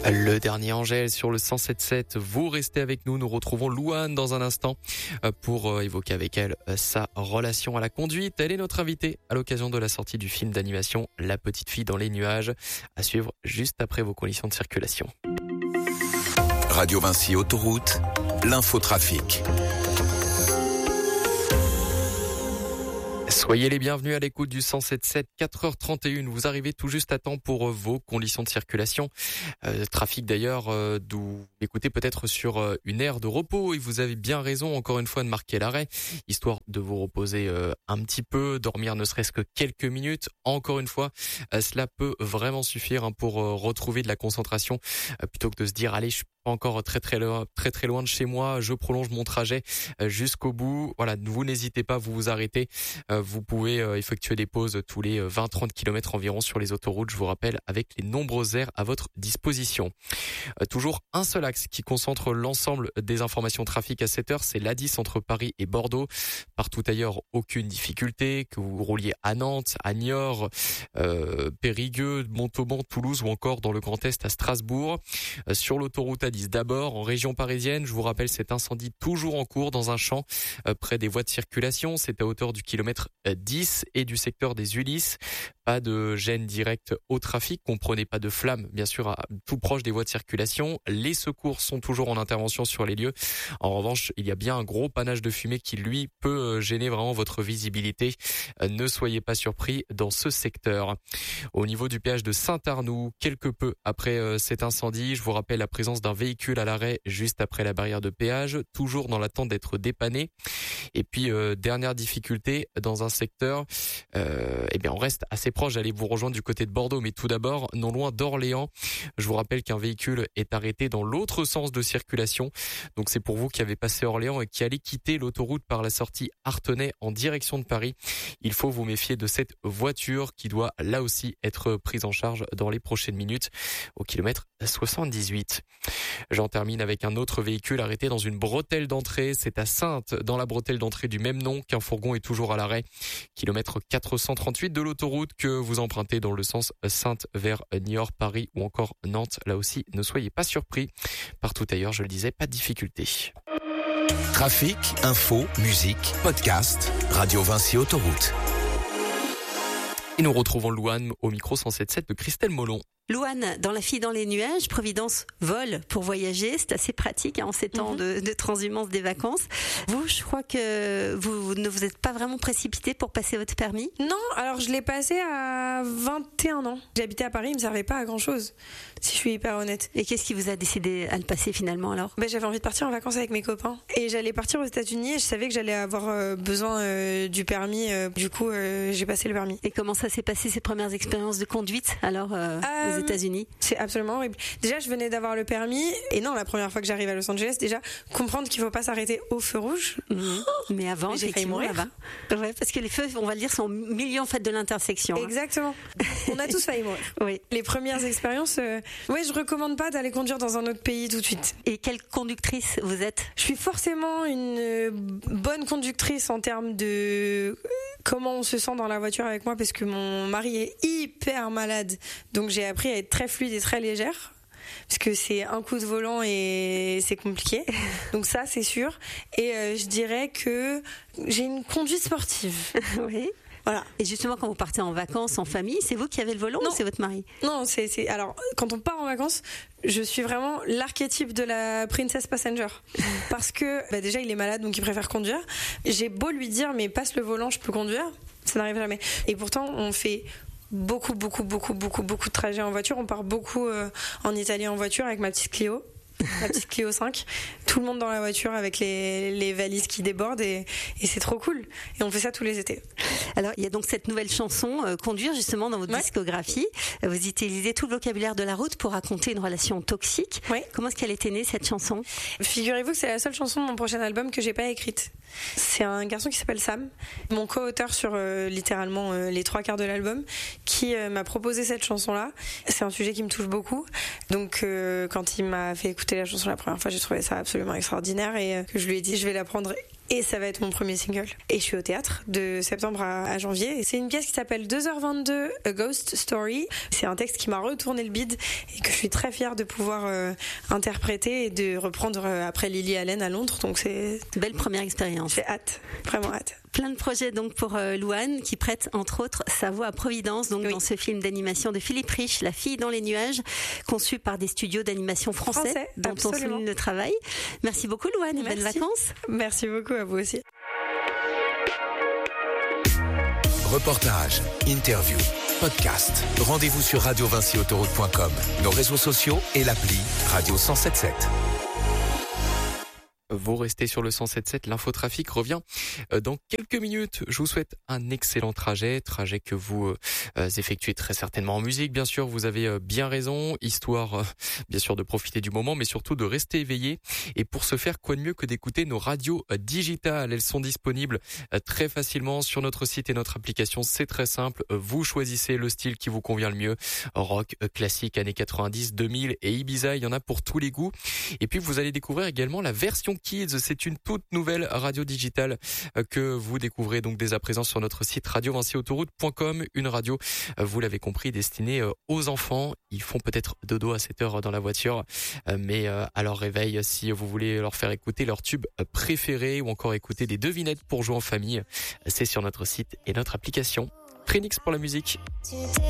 Le dernier Angèle sur le 107.7. Vous restez avec nous. Nous retrouvons Louane dans un instant pour évoquer avec elle sa relation à la conduite. Elle est notre invitée à l'occasion de la sortie du film d'animation La Petite Fille dans les nuages. À suivre juste après vos conditions de circulation. Radio Vinci Autoroute, l'infotrafic. Soyez les bienvenus à l'écoute du 107.7, 4h31. Vous arrivez tout juste à temps pour vos conditions de circulation. Trafic d'ailleurs, d'où vous écoutez peut-être sur une aire de repos. Et vous avez bien raison, encore une fois, de marquer l'arrêt, histoire de vous reposer un petit peu, dormir ne serait-ce que quelques minutes. Encore une fois, cela peut vraiment suffire pour retrouver de la concentration, plutôt que de se dire, allez, je suis pas encore très loin de chez moi, je prolonge mon trajet jusqu'au bout. Voilà, vous n'hésitez pas, vous vous arrêtez. Vous pouvez effectuer des pauses tous les 20-30 km environ sur les autoroutes, je vous rappelle, avec les nombreuses aires à votre disposition. Toujours un seul axe qui concentre l'ensemble des informations trafic à cette heure, c'est l'A10 entre Paris et Bordeaux. Partout ailleurs, aucune difficulté, que vous rouliez à Nantes, à Niort, Périgueux, Montauban, Toulouse ou encore dans le Grand Est à Strasbourg. Sur l'autoroute A10 d'abord, en région parisienne, je vous rappelle cet incendie toujours en cours dans un champ près des voies de circulation. C'est à hauteur du kilomètre 10 et du secteur des Ulysses. Pas de gêne directe au trafic, comprenez pas de flammes, bien sûr, tout proche des voies de circulation. Les secours sont toujours en intervention sur les lieux. En revanche, il y a bien un gros panache de fumée qui, lui, peut gêner vraiment votre visibilité. Ne soyez pas surpris dans ce secteur. Au niveau du péage de Saint-Arnoux, quelque peu après cet incendie, je vous rappelle la présence d'un véhicule à l'arrêt juste après la barrière de péage, toujours dans l'attente d'être dépanné. Et puis, dernière difficulté, dans un secteur, on reste assez proche, j'allais vous rejoindre du côté de Bordeaux, mais tout d'abord, non loin d'Orléans. Je vous rappelle qu'un véhicule est arrêté dans l'autre sens de circulation. Donc c'est pour vous qui avez passé Orléans et qui allez quitter l'autoroute par la sortie Artenay en direction de Paris. Il faut vous méfier de cette voiture qui doit là aussi être prise en charge dans les prochaines minutes au kilomètre 78. J'en termine avec un autre véhicule arrêté dans une bretelle d'entrée. C'est à Saintes, dans la bretelle d'entrée du même nom, qu'un fourgon est toujours à l'arrêt. Kilomètre 438 de l'autoroute que vous empruntez dans le sens Saintes vers Niort, Paris ou encore Nantes. Là aussi, ne soyez pas surpris. Partout ailleurs, je le disais, pas de difficulté. Trafic, info, musique, podcast, Radio Vinci Autoroute. Et nous retrouvons Louane au micro 107.7 de Christelle Molon. Louane, dans La Fille dans les nuages, Providence vole pour voyager. C'est assez pratique en ces temps de transhumance des vacances. Vous, je crois que vous ne vous êtes pas vraiment précipité pour passer votre permis? Non, alors je l'ai passé à 21 ans. J'habitais à Paris, il me servait pas à grand chose, si je suis hyper honnête. Et qu'est-ce qui vous a décidé à le passer finalement alors? J'avais envie de partir en vacances avec mes copains. Et j'allais partir aux États-Unis et je savais que j'allais avoir besoin du permis. Du coup, j'ai passé le permis. Et comment ça s'est passé ces premières expériences de conduite alors aux États-Unis? C'est absolument horrible. Déjà, je venais d'avoir le permis. Et non, la première fois que j'arrive à Los Angeles, déjà, comprendre qu'il faut pas s'arrêter au feu rouge. Mais avant, j'ai failli mourir. Ouais, parce que les feux, on va le dire, sont au milieu en fait de l'intersection. Exactement. On a tous failli mourir. Oui. Les premières expériences, je recommande pas d'aller conduire dans un autre pays tout de suite. Et quelle conductrice vous êtes? Je suis forcément une bonne conductrice en termes de comment on se sent dans la voiture avec moi, parce que mon mari est hyper malade. Donc j'ai appris à être très fluide et très légère, parce que c'est un coup de volant et c'est compliqué. Donc ça, c'est sûr. Et je dirais que j'ai une conduite sportive. Oui. Voilà. Et justement, quand vous partez en vacances, en famille, c'est vous qui avez le volant ou c'est votre mari? Non, alors, quand on part en vacances, je suis vraiment l'archétype de la princess passenger. Parce que, déjà, il est malade, donc il préfère conduire. J'ai beau lui dire, mais passe le volant, je peux conduire. Ça n'arrive jamais. Et pourtant, on fait beaucoup de trajets en voiture. On part beaucoup en Italie en voiture avec ma petite Clio. La petite Clio 5, tout le monde dans la voiture avec les valises qui débordent et c'est trop cool. Et on fait ça tous les étés. Alors, il y a donc cette nouvelle chanson, Conduire, justement, dans votre discographie. Vous utilisez tout le vocabulaire de la route pour raconter une relation toxique. Ouais. Comment est-ce qu'elle est née, cette chanson? Figurez-vous que c'est la seule chanson de mon prochain album que j'ai pas écrite. C'est un garçon qui s'appelle Sam, mon co-auteur sur littéralement les 3/4 de l'album, qui m'a proposé cette chanson-là. C'est un sujet qui me touche beaucoup. Donc, quand il m'a fait écouter la chanson la première fois, j'ai trouvé ça absolument extraordinaire et que je lui ai dit je vais la prendre Et ça va être mon premier single. Et je suis au théâtre de septembre à janvier. Et c'est une pièce qui s'appelle 2h22, A Ghost Story. C'est un texte qui m'a retourné le bide et que je suis très fière de pouvoir interpréter et de reprendre après Lily Allen à Londres. Donc c'est belle première expérience. J'ai hâte, vraiment hâte. Plein de projets donc pour Louane qui prête entre autres sa voix à Providence donc dans ce film d'animation de Philippe Rich, La fille dans les nuages, conçu par des studios d'animation français dont on souligne le travail. Merci beaucoup Louane et bonnes vacances. Merci beaucoup à vous aussi. Reportages, interviews, podcasts. Rendez-vous sur radiovinciautoroute.com, nos réseaux sociaux et l'appli Radio 107.7. Vous restez sur le 107.7, l'infotrafic revient dans quelques minutes. Je vous souhaite un excellent trajet que vous effectuez très certainement en musique, bien sûr, vous avez bien raison, histoire bien sûr de profiter du moment, mais surtout de rester éveillé. Et pour ce faire, quoi de mieux que d'écouter nos radios digitales. Elles sont disponibles très facilement sur notre site et notre application, c'est très simple, vous choisissez le style qui vous convient le mieux, rock, classique, années 90, 2000 et Ibiza, il y en a pour tous les goûts. Et puis vous allez découvrir également la version Kids, c'est une toute nouvelle radio digitale que vous découvrez donc dès à présent sur notre site radiovinciautoroute.com, une radio, vous l'avez compris, destinée aux enfants. Ils font peut-être dodo à cette heure dans la voiture, mais à leur réveil, si vous voulez leur faire écouter leur tube préféré ou encore écouter des devinettes pour jouer en famille, c'est sur notre site et notre application. Prenix pour la musique.